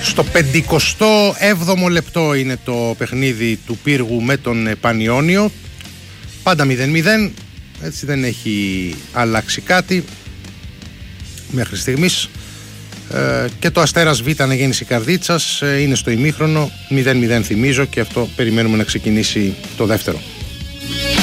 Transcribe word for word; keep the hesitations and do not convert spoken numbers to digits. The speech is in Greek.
Στο πενηκοστό έβδομο λεπτό είναι το παιχνίδι του Πύργου με τον Πανιώνιο. Πάντα μηδέν μηδέν, έτσι δεν έχει αλλάξει κάτι μέχρι στιγμής. Ε, και το Αστέρας Β Αναγέννηση Καρδίτσας ε, είναι στο ημίχρονο, μηδέν μηδέν θυμίζω, και αυτό περιμένουμε να ξεκινήσει το δεύτερο.